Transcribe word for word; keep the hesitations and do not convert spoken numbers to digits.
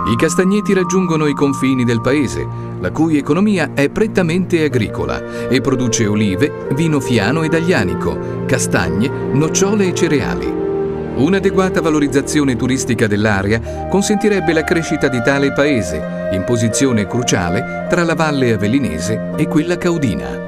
I castagneti raggiungono i confini del paese, la cui economia è prettamente agricola e produce olive, vino fiano ed aglianico, castagne, nocciole e cereali. Un'adeguata valorizzazione turistica dell'area consentirebbe la crescita di tale paese, in posizione cruciale tra la Valle Avellinese e quella Caudina.